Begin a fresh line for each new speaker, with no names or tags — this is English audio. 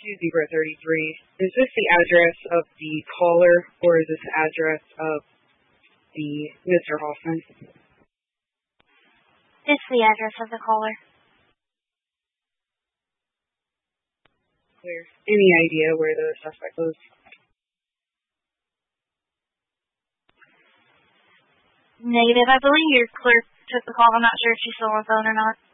2-033. Is this the address of the caller, or is this the address of the Mr. Hoffman?
It's the address of the caller.
Clear. Any idea where the suspect was?
Negative. I believe your clerk took the call. I'm not sure if she's still on the phone or not.